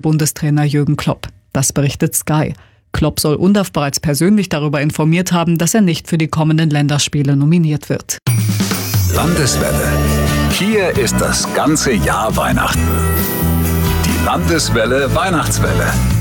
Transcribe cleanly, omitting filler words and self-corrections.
Bundestrainer Jürgen Klopp. Das berichtet Sky. Klopp soll Undav bereits persönlich darüber informiert haben, dass er nicht für die kommenden Länderspiele nominiert wird. Landeswelle. Hier ist das ganze Jahr Weihnachten. Die Landeswelle Weihnachtswelle.